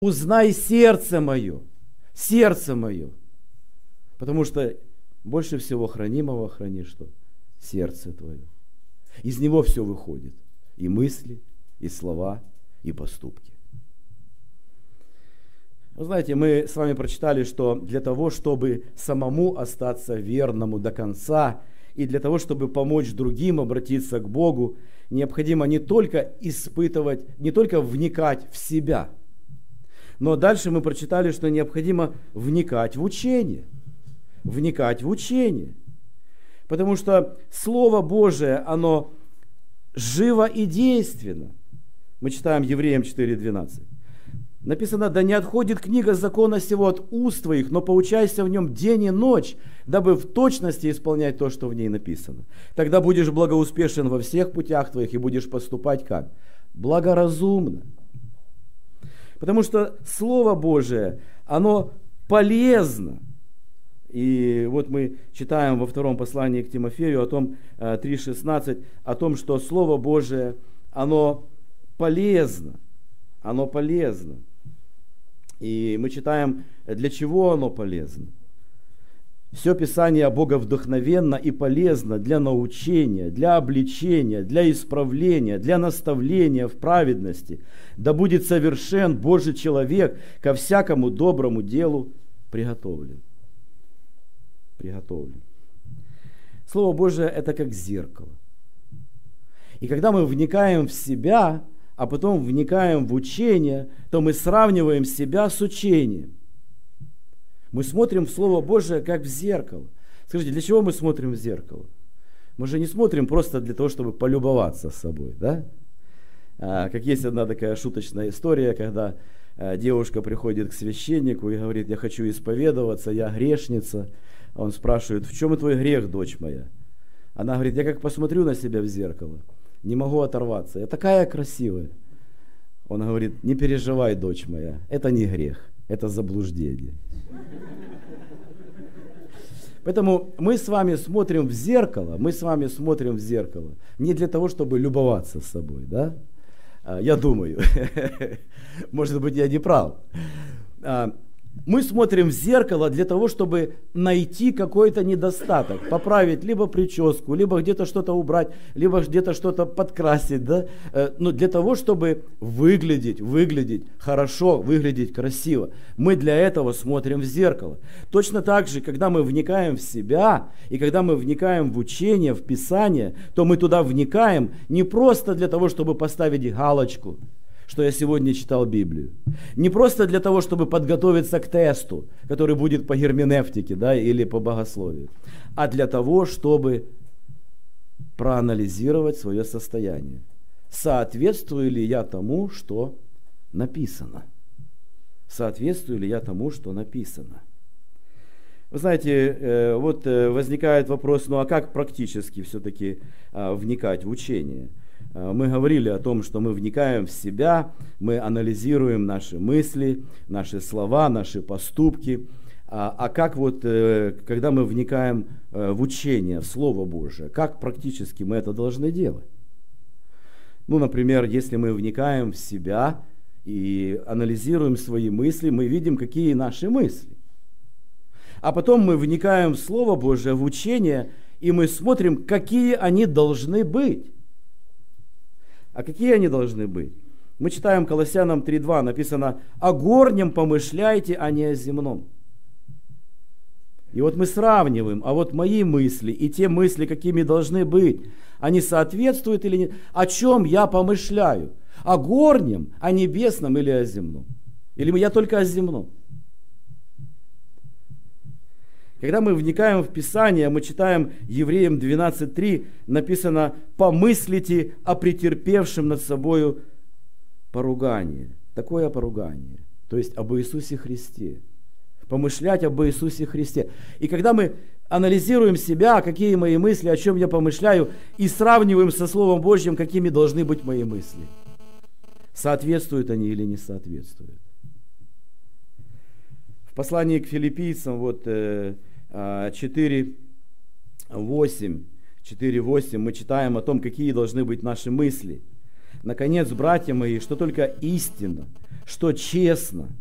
Узнай сердце мое, сердце мое. Потому что больше всего хранимого храни что? Сердце твое. Из него все выходит. И мысли, и слова, и поступки. Вы знаете, мы с вами прочитали, что для того, чтобы самому остаться верному до конца, и для того, чтобы помочь другим обратиться к Богу, необходимо не только испытывать, не только вникать в себя, но дальше мы прочитали, что необходимо вникать в учение. Вникать в учение. Потому что Слово Божие, оно живо и действенно. Мы читаем Евреям 4:12. Написано: «Да не отходит книга закона сего от уст твоих, но поучайся в нем день и ночь, дабы в точности исполнять то, что в ней написано. Тогда будешь благоуспешен во всех путях твоих и будешь поступать как? Благоразумно». Потому что Слово Божие, оно полезно. И вот мы читаем во втором послании к Тимофею о том, 3:16, о том, что Слово Божие, оно полезно. Оно полезно. И мы читаем, для чего оно полезно. Все Писание боговдохновенно и полезно для научения, для обличения, для исправления, для наставления в праведности. Да будет совершен Божий человек, ко всякому доброму делу приготовлен. Приготовлен. Слово Божие – это как зеркало. И когда мы вникаем в себя, а потом вникаем в учение, то мы сравниваем себя с учением. Мы смотрим в Слово Божие как в зеркало. Скажите, для чего мы смотрим в зеркало? Мы же не смотрим просто для того, чтобы полюбоваться собой, да? Как есть одна такая шуточная история, когда девушка приходит к священнику и говорит: я хочу исповедоваться, я грешница. Он спрашивает: в чем твой грех, дочь моя? Она говорит: я как посмотрю на себя в зеркало, не могу оторваться, я такая красивая. Он говорит: не переживай, дочь моя, это не грех, это заблуждение. Поэтому мы с вами смотрим в зеркало, не для того, чтобы любоваться собой, да? Я думаю, может быть, я не прав. Мы смотрим в зеркало для того, чтобы найти какой-то недостаток, поправить либо прическу, либо где-то что-то убрать, либо где-то что-то подкрасить, да? Но для того, чтобы выглядеть хорошо, выглядеть красиво. Мы для этого смотрим в зеркало. Точно так же, когда мы вникаем в себя, и когда мы вникаем в учение, в Писание, то мы туда вникаем не просто для того, чтобы поставить галочку, что я сегодня читал Библию. Не просто для того, чтобы подготовиться к тесту, который будет по герменевтике, да, или по богословию, а для того, чтобы проанализировать свое состояние. Соответствую ли я тому, что написано? Соответствую ли я тому, что написано? Вы знаете, вот возникает вопрос, ну а как практически все-таки вникать в учение? Мы говорили о том, что мы вникаем в себя, мы анализируем наши мысли, наши слова, наши поступки. А как вот, когда мы вникаем в учение, в Слово Божие, как практически мы это должны делать? Ну, например, если мы вникаем в себя и анализируем свои мысли, мы видим, какие наши мысли. А потом мы вникаем в Слово Божие, в учение, и мы смотрим, какие они должны быть. А какие они должны быть? Мы читаем Колоссянам 3:2, написано: «О горнем помышляйте, а не о земном». И вот мы сравниваем, а вот мои мысли и те мысли, какими должны быть, они соответствуют или нет? О чем я помышляю? О горнем, о небесном или о земном? Или я только о земном? Когда мы вникаем в Писание, мы читаем Евреям 12:3, написано: «Помыслите о претерпевшем над собою поругание». Такое поругание, то есть об Иисусе Христе. Помышлять об Иисусе Христе. И когда мы анализируем себя, какие мои мысли, о чем я помышляю, и сравниваем со Словом Божьим, какими должны быть мои мысли, соответствуют они или не соответствуют. В послании к филиппийцам, вот 4:8 мы читаем о том, какие должны быть наши мысли. «Наконец, братья мои, что только истинно, что честно,